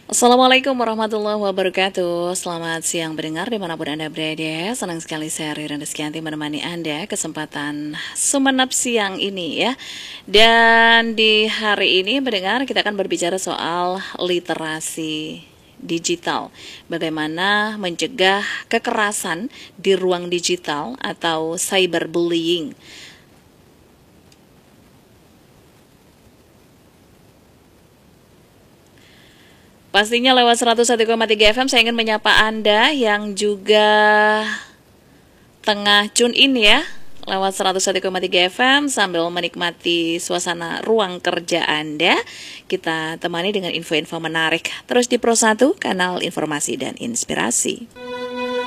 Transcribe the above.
Assalamualaikum warahmatullahi wabarakatuh. Selamat siang pendengar dimanapun Anda berada. Senang sekali saya Rira Rizkyanti menemani Anda kesempatan Sumenep siang ini ya. Dan di hari ini pendengar kita akan berbicara soal literasi digital. Bagaimana mencegah kekerasan di ruang digital atau cyberbullying. Pastinya lewat 101,3 FM saya ingin menyapa Anda yang juga tengah tune in ya lewat 101,3 FM sambil menikmati suasana ruang kerja Anda. Kita temani dengan info-info menarik terus di Pro 1 kanal informasi dan inspirasi.